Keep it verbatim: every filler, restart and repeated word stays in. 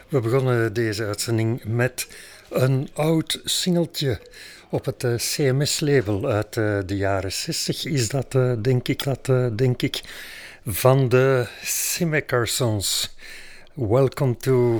We begonnen deze uitzending met een oud singeltje op het uh, C M S-label uit uh, de jaren zestig. Is dat, uh, denk ik, dat, uh, denk ik, van de Simmecarsons. Welcome to